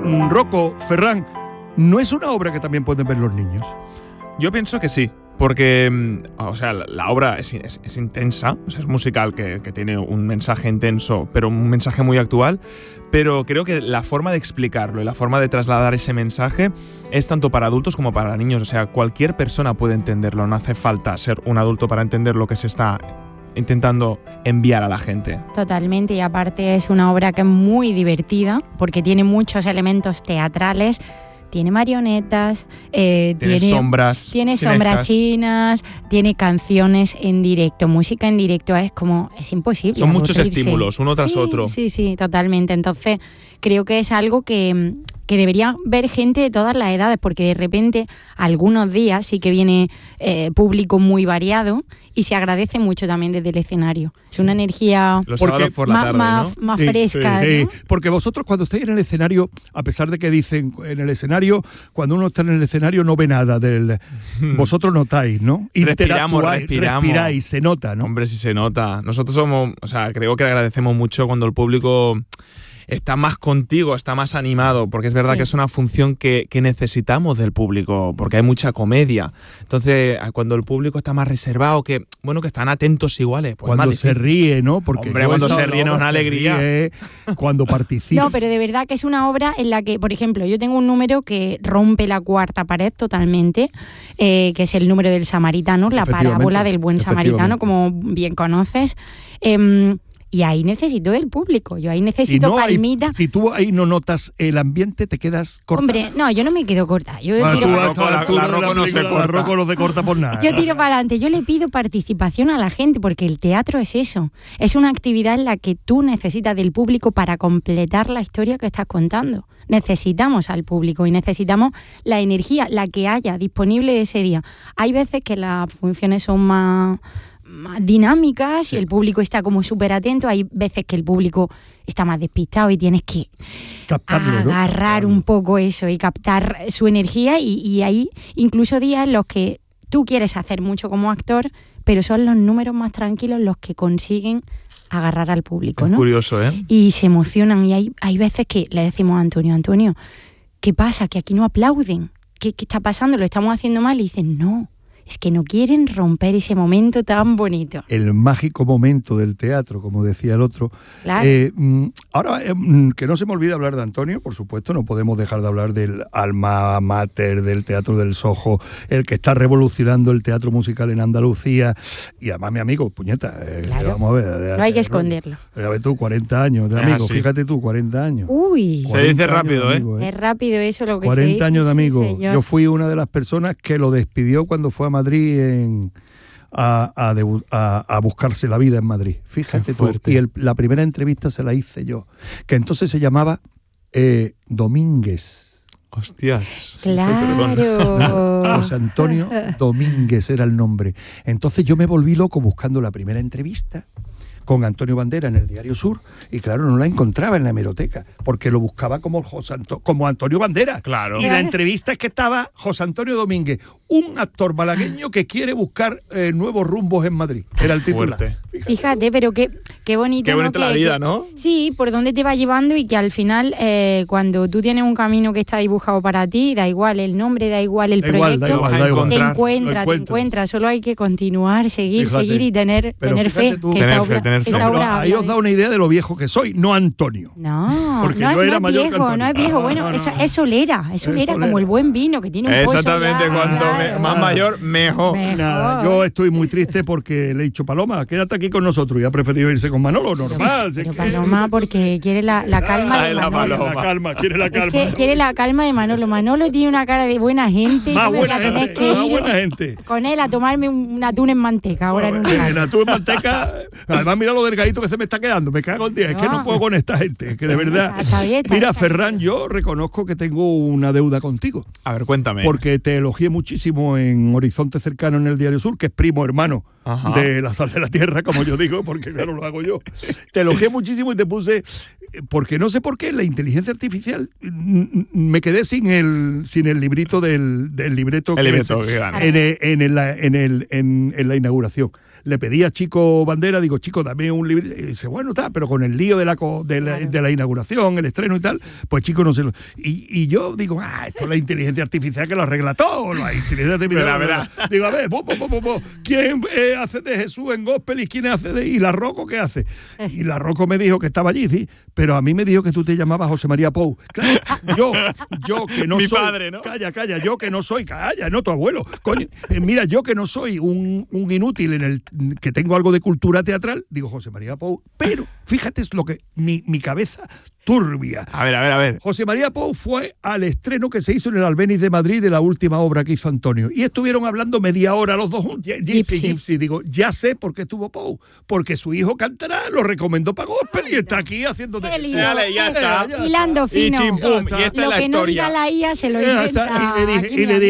Rocco, Ferran, ¿no es una obra que también pueden ver los niños? Yo pienso que sí, porque o sea, la obra es intensa, o sea, es musical que tiene un mensaje intenso, pero un mensaje muy actual, pero creo que la forma de explicarlo y la forma de trasladar ese mensaje es tanto para adultos como para niños, o sea, cualquier persona puede entenderlo, no hace falta ser un adulto para entender lo que se está intentando enviar a la gente. Totalmente, y aparte es una obra que es muy divertida porque tiene muchos elementos teatrales. Tiene marionetas, tiene sombras chinas, tiene canciones en directo, música en directo, es imposible. Son muchos estímulos, uno tras otro. Sí, totalmente. Entonces, creo que es algo que debería ver gente de todas las edades, porque de repente algunos días sí que viene público muy variado y se agradece mucho también desde el escenario. Es una energía por la tarde, más fresca. Sí. Porque vosotros cuando estáis en el escenario, a pesar de que dicen en el escenario, cuando uno está en el escenario no ve nada vosotros notáis, ¿no? Respiráis, se nota, ¿no? Hombre, sí se nota. Nosotros creo que agradecemos mucho cuando el público está más contigo, está más animado, porque es verdad que es una función que necesitamos del público, porque hay mucha comedia. Entonces, cuando el público está más reservado, que están atentos iguales. Pues cuando se ríe, ¿no? Porque cuando se ríe no es una alegría. Cuando participa. No, pero de verdad que es una obra en la que, por ejemplo, yo tengo un número que rompe la cuarta pared totalmente, que es el número del samaritano, la parábola del buen samaritano, como bien conoces. Y ahí necesito del público, yo ahí necesito palmitas. Si tú ahí no notas el ambiente, te quedas corta. Hombre, no, yo no me quedo corta. La Rocco no se corta. La Rocco no se corta por nada. Yo tiro para adelante, yo le pido participación a la gente, porque el teatro es eso. Es una actividad en la que tú necesitas del público para completar la historia que estás contando. Necesitamos al público y necesitamos la energía, la que haya disponible ese día. Hay veces que las funciones son más dinámicas y el público está como súper atento. Hay veces que el público está más despistado y tienes que captarlo, agarrar un poco eso y captar su energía, y hay incluso días en los que tú quieres hacer mucho como actor, pero son los números más tranquilos los que consiguen agarrar al público, ¿no? Es curioso, ¿eh? Y se emocionan, y hay veces que le decimos a Antonio, ¿qué pasa? Que aquí no aplauden. ¿Qué está pasando? ¿Lo estamos haciendo mal? Y dicen, no. Es que no quieren romper ese momento tan bonito. El mágico momento del teatro, como decía el otro. Claro. Ahora, que no se me olvide hablar de Antonio, por supuesto, no podemos dejar de hablar del alma mater del Teatro del Sojo, el que está revolucionando el teatro musical en Andalucía. Y además, mi amigo, puñeta, claro. Vamos a ver. No hay que esconderlo. Ya ves tú, 40 años de amigo, fíjate tú, 40 años. Uy. Se dice rápido, amigo, Es rápido eso lo que 40 se dice. 40 años de amigo. Sí, yo fui una de las personas que lo despidió cuando fue a Madrid a buscarse la vida en Madrid. Fíjate tú. Y la primera entrevista se la hice yo, que entonces se llamaba Domínguez. Hostias. Claro. José Antonio Domínguez era el nombre. Entonces yo me volví loco buscando la primera entrevista con Antonio Bandera en el Diario Sur, y claro, no la encontraba en la hemeroteca, porque lo buscaba como Antonio Bandera. Claro. Y la entrevista es que estaba José Antonio Domínguez, un actor malagueño que quiere buscar nuevos rumbos en Madrid. Era el titular. Fíjate, pero qué bonito. Qué bonita la vida, ¿no? Sí, por dónde te va llevando, y que al final, cuando tú tienes un camino que está dibujado para ti, da igual el nombre, da igual el proyecto, te encuentras. Solo hay que continuar, seguir y tener fe. Ahí os da una idea de lo viejo que soy, no Antonio. No, porque no, yo era no mayor viejo, que Antonio. no es viejo. Bueno, eso es solera, como el buen vino que tiene un pozo. Exactamente, cuanto más mayor, mejor. Nada, yo estoy muy triste porque le he dicho, Paloma, quédate aquí con nosotros, y ha preferido irse con Manolo, normal. Pero Paloma, porque quiere la calma de Manolo. Quiere la calma. Es que quiere la calma de Manolo. Manolo tiene una cara de buena gente. Más buena gente. Con él a tomarme un atún en manteca ahora en un rato. El atún en manteca. Además, mira lo delgadito que se me está quedando. Me cago en 10. Es que no puedo con esta gente. Es que de verdad. Mira, Ferran, yo reconozco que tengo una deuda contigo. A ver, cuéntame. Porque te elogié muchísimo en Horizonte Cercano en el Diario Sur, que es primo hermano de La Sal de la Tierra, como yo digo, porque claro, lo hago yo. Te elogié muchísimo y te puse, porque no sé por qué, la inteligencia artificial, me quedé sin el librito del libreto en la inauguración. le pedí a Chico Bandera, digo, Chico, dame un libro. Y dice, bueno, está, pero con el lío de la inauguración, el estreno y tal, pues Chico no se lo... Y yo digo, esto es la inteligencia artificial que lo arregla todo, la inteligencia artificial. Verá. Digo, a ver, ¿quién hace de Jesús en gospel y quién hace de... ¿Y la Rocco qué hace? Y la Rocco me dijo que estaba allí, sí, pero a mí me dijo que tú te llamabas José María Pou. Claro, yo que no Mi soy... padre, ¿no? Calla, yo que no soy... Calla, no tu abuelo. Coño, mira, yo que no soy un inútil en el que tengo algo de cultura teatral, digo José María Pou, pero fíjate lo que mi cabeza turbia. A ver. José María Pou fue al estreno que se hizo en el Albéniz de Madrid de la última obra que hizo Antonio. Y estuvieron hablando media hora los dos juntos. Gypsy. Digo, ya sé por qué estuvo Pou. Porque su hijo cantará, lo recomendó para gospel y está aquí haciendo... Ya está. Hilando fino. Y chimpum. Y esta lo es la que historia. no diga la IA se lo inventa. Y le dije,